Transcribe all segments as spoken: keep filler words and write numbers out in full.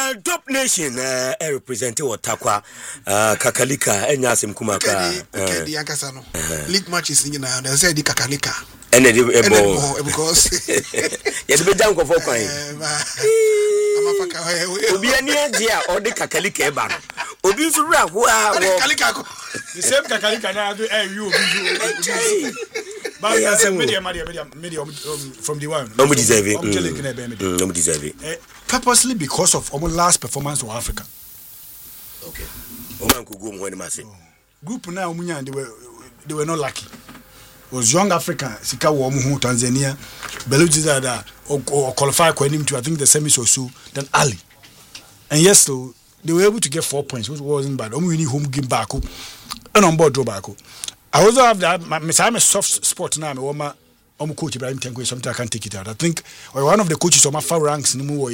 Uh, top nation uh, represent Otakwa uh, Kakalika enya asem kuma ka. Okay, the yankasa no. League matches ni na they say the Kakalika. Ene de ebo because ye be down ko for kwan. Amafaka we. Obi ani age a o de Kakalika e ba no. Obi nso ra ho a wo. Kakalika ko. The same Kakalika na do eh you obi. But that's a media media media from the one. No deserve it. No deserve it. Purposely because of our last performance to Africa. Okay. Oman could go when I say. Group now, they were they were not lucky. It was young Africa, Sika Womu, Tanzania, Beluji or qualify for him to I think the semis or so, then Ali. And yes, so they were able to get four points, which wasn't bad. Only home game back and on board draw back. I also have that. I'm a soft spot now. My I'm coach Ibrahim Tenko. Sometimes I can't take it out. I think or one of the coaches on my far ranks. No more.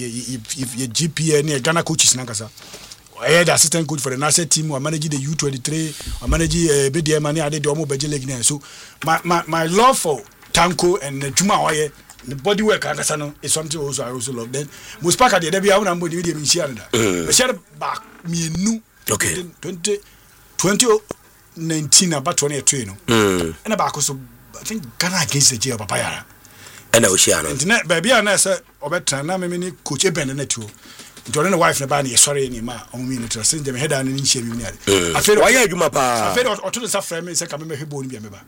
If you G P N, Ghana coaches, Nankasa. I had assistant coach for the national team. I manage the U twenty-three. I manage B D M. I did the Omo Beje League. So my my my love for Tanko and Juma Oye, the body work Nankasa is something also I also love. Then most part of the debut I want to be in Share. But share back me new. Okay. Twenty twenty. nineteen about twenty-three no mm. And about so I think Ghana against the J Papaya and Oceano internet baby and I said obetra na me ni coach Eben na tuo nti na wife na ba na yesore ni ma o mi ni tra since dem head and ni nhia bi ni ade afero why adwuma pa afero oto de sa frame say ka me hebo ni bia me ba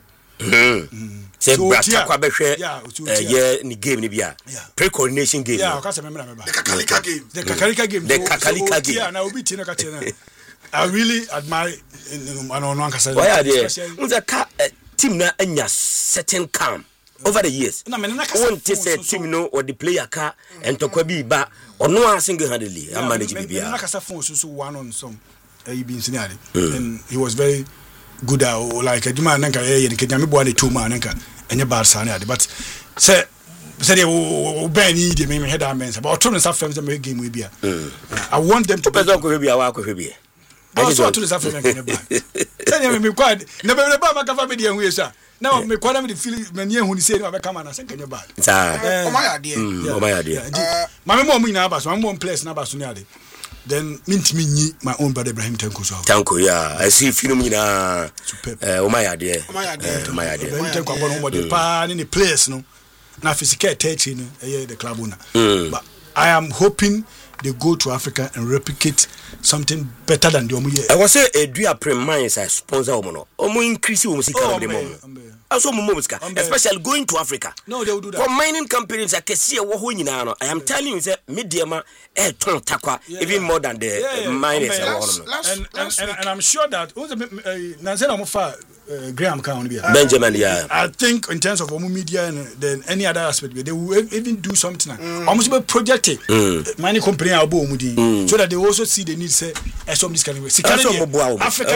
mm say brata kwa behwe eh ni game ni bia pre coordination game yeah o ka say me me ba the Kakalika game the Kakalika game the Kakalika game yeah na obi ti no ka che na I really admire Anonwankasa. Why are there? The team na anya certain calm over the years. One say team no or the player car and to kwabi ba or no single handedly. I manage Bibia. Nakasa phone so one on some he been senior and he was very good at like a demand nanka eh Kenya bo the two man nanka enye bad sana but say say Ben need me head and men but two and friends them game we be. I want them to be go be our go be. I saw to the African Canada. Tell me, quite never about my government. We say now, me quite the feeling when you say, I come and I think about it. Oh, my idea. Oh, my idea. My mom in Abbas, one more place in Abbas. Then, mint me, my own brother Ibrahim Tenko. Tanko, yeah. I see Philomena. Oh, my idea. Oh, my idea. My idea. Tenko, about the pan in the place, no. Now, physical touching the club owner. But I am hoping they go to Africa and replicate something better than the Omu. I was say a do premise as sponsor Omo. Omo increase music of the moment. Also Momuska, especially going to Africa. No, they will do that. For mining companies, I can see a wo nyina. I am telling you that mediama eh ton takwa even more than the yeah, yeah. miners. Last, last, and, last and, and, and I'm sure that Nanzena Mofa Graham can be Benjamin. Yeah, I think in terms of Omu media and then any other aspect, they will even do something. Almost be projected mining company abo Omudi, so that they also see the need say some this kind of Africa.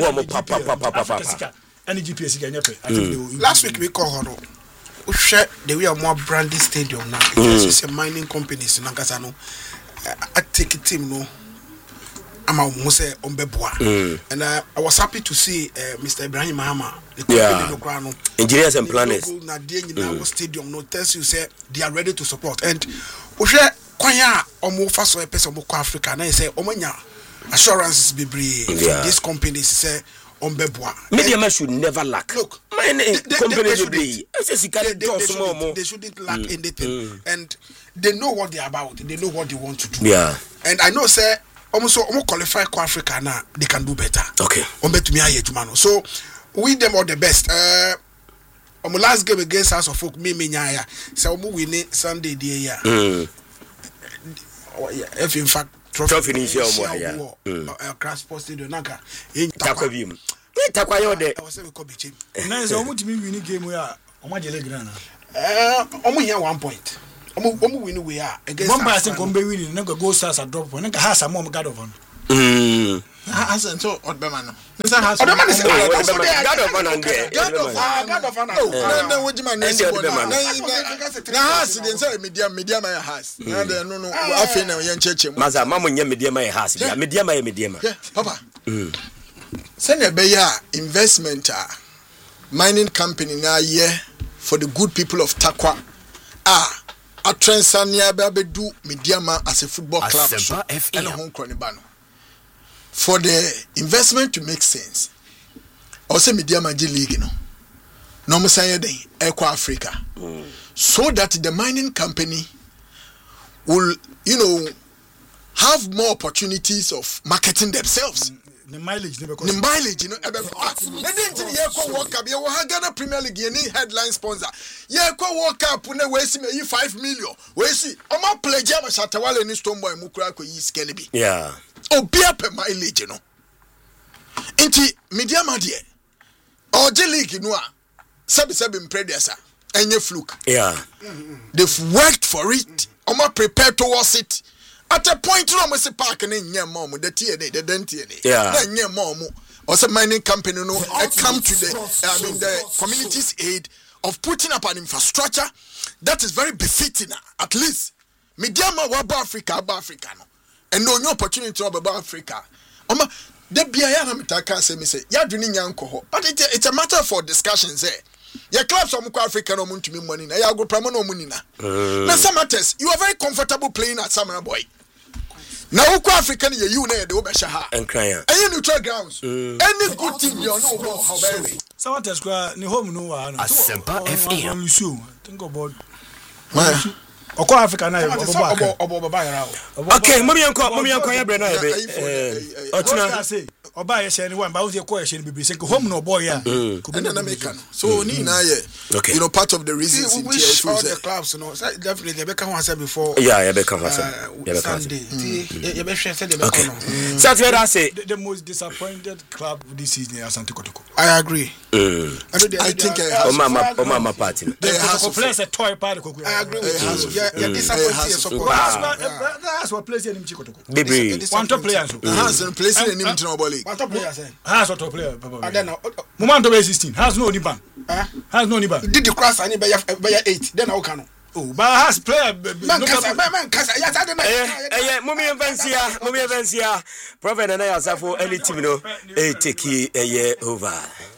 Any G P S can help. I think mm. Last week we call Horo. We share the way more branded stadium now. Mm. It's a mining companies in Nankasano. I take a team no. I'm a Mose Ombeboa. And uh, I was happy to see uh, Mister Ibrahim Mahama. Yeah. Engineers and planners. Mm. Stadium no tells you say they are ready to support. And we share Kwanya Omo Faso Epes Omo Africa. And I say Omanya assurances be brave from these companies say. Media should never lack. Look, many companies should be. They shouldn't lack mm. anything, mm. and they know what they're about. They know what they want to do. Yeah, and I know, say, almost almost qualify for Africa now. They can do better. Okay. So we them all the best. Uh, on my last game against House of Folk, me me nyaya. So we win Sunday the year. If in fact. Trophy ni share mo ya mm crash posted the naka takwa bi mu takwa yo de I was say we call bichim na so omo timi win game we a omo jele grana eh omo here one point omo omo win we a against one by think omo be win na go stars a drop na ha sa mo God of honor mm Hasan so Odbema no nsa Hasan Odbema is God of honor there God of honor God of honor na na wojima na si bona na has den say media media my has na de no no afi na ye ncheche maza mamo nya media my has bia media my media ma papa mm send be ya investment mining company na here for the good people of Takwa ah a transania be do Mediama as a football club so and home cronibano. For the investment to make sense, also Mediama G League, no, no more say Eco Africa, mm. so that the mining company will, you know, have more opportunities of marketing themselves. Mm. The mileage, the mileage, you know. And then you go walk up. You have Ghana Premier League. You need headline sponsor. You go walk up. You know, see me five million. We see. I'm a player. I'm a Shatawale in Stoneboy. Mukra ko yi skelebi. Yeah. Oh, be up mileage, you know. Inti media madie. Or J League, you know. Sabi sabi impredesa. Enye fluke. Yeah. They've worked for it. I'm a prepared towards it. At a point, no more park and in your mom, the T N A, the dentine. Yeah. Then your mom or some mining company, no, I come to the, I mean, the community's aid of putting up an infrastructure that is very befitting, at least. Mediama waba Africa, Aba Africa, no, and no, no opportunity to about Africa. Oma, the Biayana Mitaka say, me say, ya doing young cohort, but it, it's a matter for discussions there. Your clubs are African no to me money, na ya go promo money na. Now some matters, you are very comfortable playing at Samurai Boy. Now, who African you know the Obesha and crying. And you neutral grounds. Any good team you know how very. Someone tells me, home no one. A simple F M. Think about. Oko Africa na okay, mommy uncle, mommy uncle, ya brena ebe. Otuna say, oba ye share ni one, ba wo ye ko ye share bibi say home no boy ya. And then American. So ni na ye. Okay. You know, part of the reasons in T F all the clubs, you know, definitely they become one said before. Yeah, yeah, become one said. Yeah, Sunday. You be share said they become. Okay. So what I say, the most disappointed club this season is Asante Kotoko. I agree. I think oh mama, oh mama party. They have to play a toy party. I agree with you. Yeah, disappointed. That's what plays in Chikotoko. Baby, one top player. Has place in him to nobody. One top player say. Has a top player. I don't know. Moment of sixteen. Has no Niban. Has no Niban. Did you cross any by eight? Then how can? Oh, but has player. Man, Kasa, man, Kasa. Yes, I don't know. Eh, eh, Mummy Evansia, Mummy Evansia. Prophet and I are for any team, no. Eh, take ye a year over.